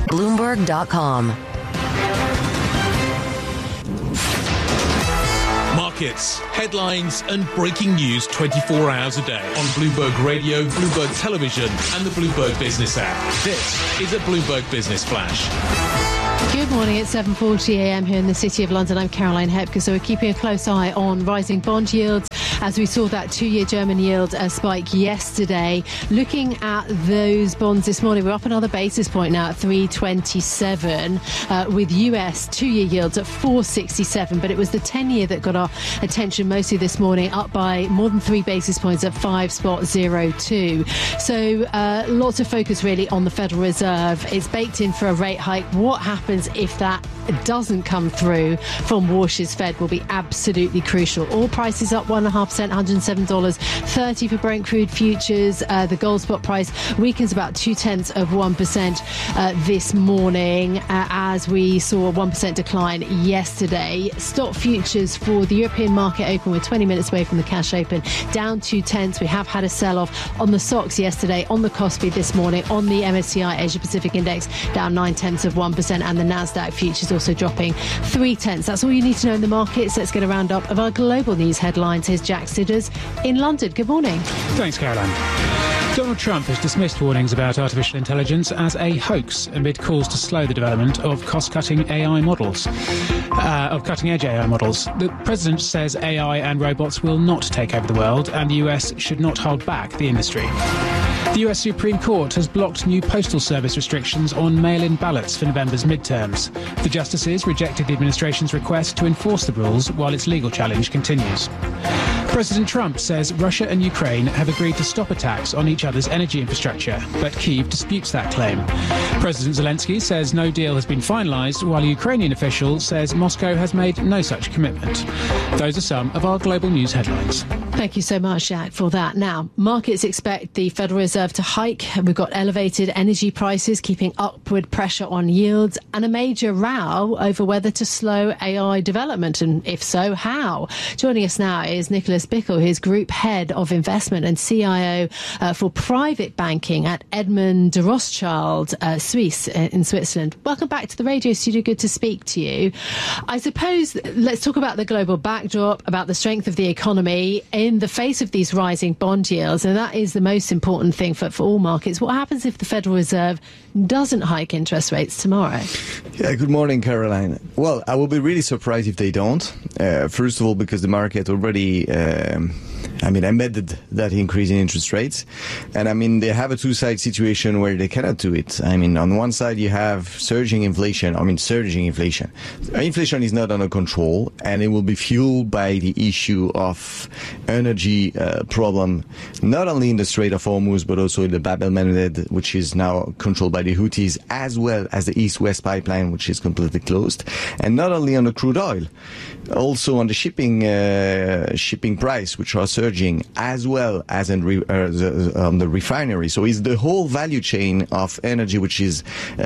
Bloomberg.com. Markets, headlines and breaking news 24 hours a day on Bloomberg Radio, Bloomberg Television and the Bloomberg Business app. This is a Bloomberg Business Flash. Good morning. It's 7:40 a.m. here in the City of London. I'm Caroline Hepker. So we're keeping a close eye on rising bond yields as we saw that two-year German yield spike yesterday. Looking at those bonds this morning, we're up another basis point now at 327 with US two-year yields at 467. But it was the 10-year that got our attention mostly this morning, up by more than 3 basis points at 5.02. So lots of focus really on the Federal Reserve. It's baked in for a rate hike. What happens if that doesn't come through from Warsh's Fed will be absolutely crucial. Oil prices up 1.5%, $107.30 for Brent crude futures. The gold spot price weakens about 0.2% this morning as we saw a 1% decline yesterday. Stock futures for the European market open. We're 20 minutes away from the cash open, down 0.2. We have had a sell-off on the SOX yesterday, on the Kospi this morning, on the MSCI Asia Pacific Index down 0.9%, and the Nasdaq futures also dropping 0.3. That's all you need to know in the markets. Let's get a roundup of our global news headlines. Here's Jack Sidders in London. Good morning. Thanks, Caroline. Donald Trump has dismissed warnings about artificial intelligence as a hoax amid calls to slow the development of cost-cutting AI models, of cutting-edge AI models. The president says AI and robots will not take over the world, and the US should not hold back the industry. The US Supreme Court has blocked new postal service restrictions on mail-in ballots for November's midterms. The justices rejected the administration's request to enforce the rules while its legal challenge continues. President Trump says Russia and Ukraine have agreed to stop attacks on each other's energy infrastructure, but Kyiv disputes that claim. President Zelensky says no deal has been finalised, while a Ukrainian official says Moscow has made no such commitment. Those are some of our global news headlines. Thank you so much, Jack, for that. Now, markets expect the Federal Reserve to hike. We've got elevated energy prices keeping upward pressure on yields and a major row over whether to slow AI development, and if so, how. Joining us now is Nicholas Bickel, who's Group Head of Investment and CIO for Private Banking at Edmond de Rothschild Suisse in Switzerland. Welcome back to the radio studio. Good to speak to you. I suppose let's talk about the global backdrop, about the strength of the economy in the face of these rising bond yields, and that is the most important thing for all markets. What happens if the Federal Reserve doesn't hike interest rates tomorrow? Yeah, good morning, Caroline. Well, I will be really surprised if they don't. First of all, because the market already embedded that increase in interest rates. And they have a two-side situation where they cannot do it. On one side, you have surging inflation. Inflation is not under control, and it will be fueled by the issue of energy problem, not only in the Strait of Hormuz, but also in the Bab el-Mandeb, which is now controlled by the Houthis, as well as the East-West pipeline, which is completely closed. And not only on the crude oil, also on the shipping price, which are surging, as well as on the refinery. So it's the whole value chain of energy which is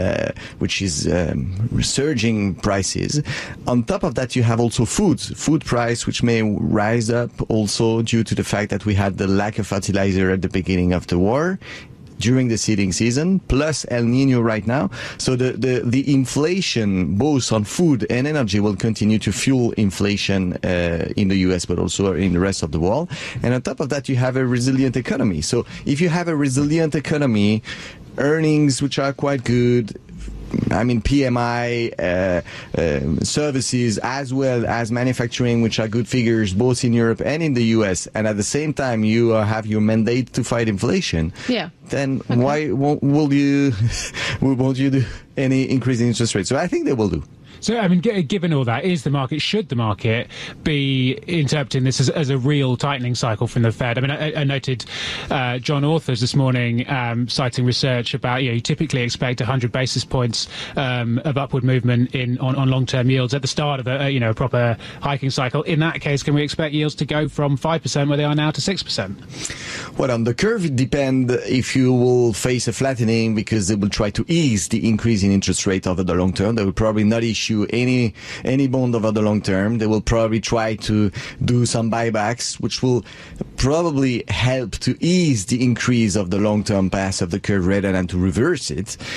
surging prices. On top of that, you have also food price, which may rise up also due to the fact that we had the lack of fertilizer at the beginning of the war, during the seeding season, plus El Nino right now. So the inflation, both on food and energy, will continue to fuel inflation in the US, but also in the rest of the world. And on top of that, you have a resilient economy. So if you have a resilient economy, earnings which are quite good, PMI, services, as well as manufacturing, which are good figures both in Europe and in the US, and at the same time you have your mandate to fight inflation, then why won't you do any increase in interest rates? So I think they will do. So, given all that, should the market be interpreting this as a real tightening cycle from the Fed? I noted John Authers this morning citing research about, you typically expect 100 basis points of upward movement on long-term yields at the start of a proper hiking cycle. In that case, can we expect yields to go from 5% where they are now to 6%? Well, on the curve, it depends if you will face a flattening, because they will try to ease the increase in interest rate over the long term. They will probably not issue any bond over the long term. They will probably try to do some buybacks, which will probably help to ease the increase of the long-term path of the curve rather than to reverse it.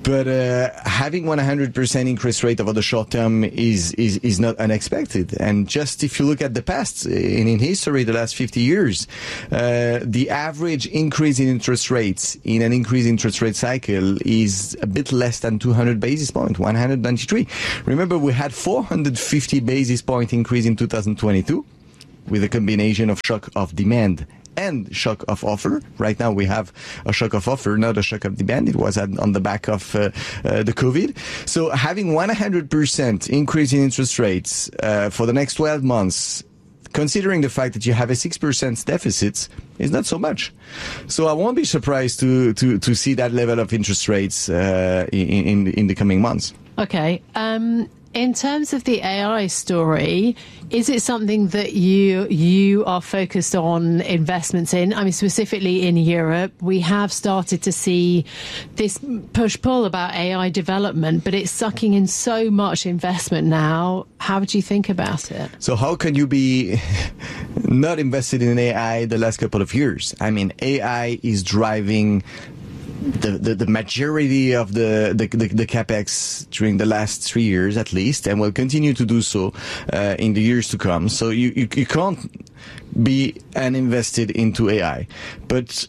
But having 100% interest rate over the short term is not unexpected. And just if you look at the past, in history, the last 50 years, the average increase in interest rates in an increased interest rate cycle is a bit less than 200 basis points, 193. Remember, we had 450 basis point increase in 2022 with a combination of shock of demand and shock of offer. Right now we have a shock of offer, not a shock of demand. It was on the back of the COVID. So having 100% increase in interest rates for the next 12 months, considering the fact that you have a 6% deficit, is not so much. So I won't be surprised to see that level of interest rates in the coming months. Okay. In terms of the AI story, is it something that you are focused on investments in? I mean, specifically in Europe, we have started to see this push-pull about AI development, but it's sucking in so much investment now. How would you think about it? So how can you be not invested in AI the last couple of years? I mean, AI is driving the majority of the capex during the last 3 years at least, and will continue to do so in the years to come. So you can't be uninvested into AI. But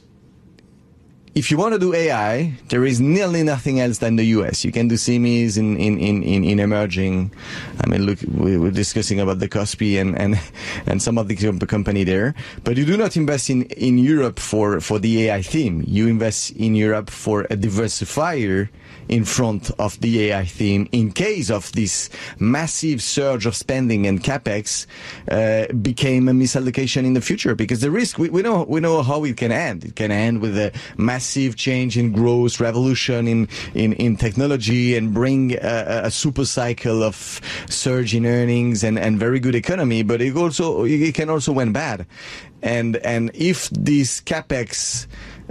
if you want to do AI, there is nearly nothing else than the US. You can do SIMIs in emerging. I mean, look, we're discussing about the Kospi and some of the company there. But you do not invest in Europe for the AI theme. You invest in Europe for a diversifier in front of the AI theme in case of this massive surge of spending and capex became a misallocation in the future. Because the risk, we know how it can end. It can end with a massive change in growth, revolution in technology, and bring a super cycle of surge in earnings and very good economy. But it can also went bad. And if these capex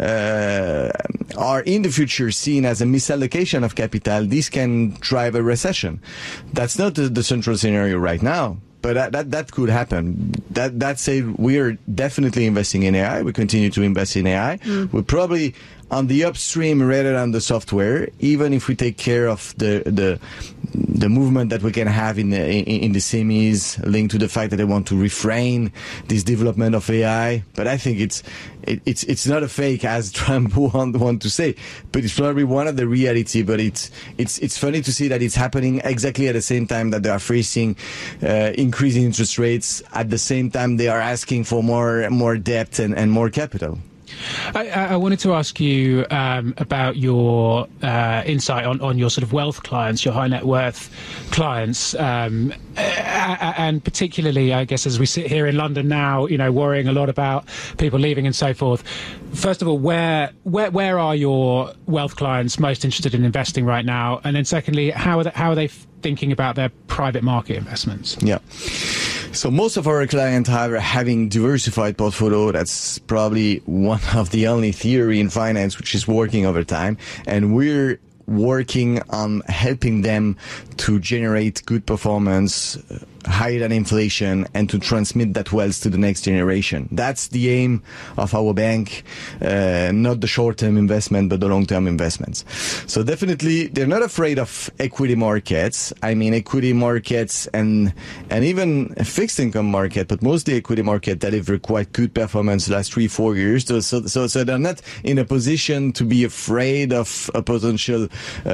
are in the future seen as a misallocation of capital, this can drive a recession. That's not the central scenario right now, but that could happen. That said, we are definitely investing in AI. We continue to invest in AI. We're probably on the upstream rather than the software, even if we take care of the movement that we can have in the SIMIs linked to the fact that they want to refrain this development of AI. But I think it's not a fake, as Trump want to say, but it's probably one of the reality. But it's funny to see that it's happening exactly at the same time that they are facing increasing interest rates. At the same time, they are asking for more debt and more capital. I wanted to ask you about your insight on your sort of wealth clients, your high net worth clients, and particularly, I guess, as we sit here in London now, worrying a lot about people leaving and so forth. First of all, where are your wealth clients most interested in investing right now? And then secondly, how are they thinking about their private market investments? Yeah. So most of our clients are having diversified portfolio. That's probably one of the only theory in finance which is working over time. And we're working on helping them to generate good performance, higher than inflation, and to transmit that wealth to the next generation. That's the aim of our bank, not the short-term investment, but the long-term investments. So definitely, they're not afraid of equity markets. I mean, equity markets and even a fixed income market, but mostly equity market deliver quite good performance the last 3-4 years. So they're not in a position to be afraid of a potential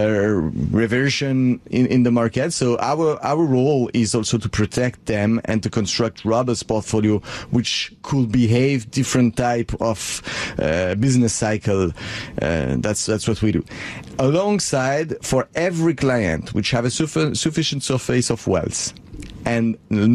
reversion in the market. So our role is also to protect them and to construct robust portfolio which could behave different type of business cycle. That's what we do. Alongside, for every client which have a sufficient surface of wealth and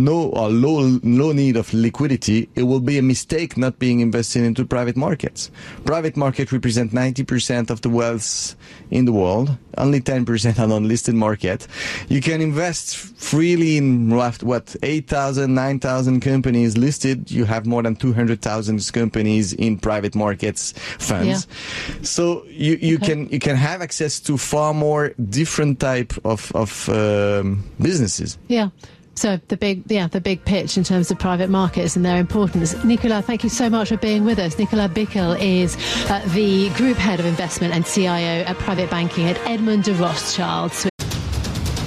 low need of liquidity, it will be a mistake not being invested into private markets. Private market represent 90% of the wealth in the world, only 10% on unlisted market. You can invest freely in 8,000, 9,000 companies listed. You have more than 200,000 companies in private markets funds. Yeah. So you can have access to far more different type of businesses. Yeah. So the big pitch in terms of private markets and their importance. Nicolas, thank you so much for being with us. Nicolas Bickel is the Group Head of Investment and CIO at Private Banking at Edmond de Rothschild.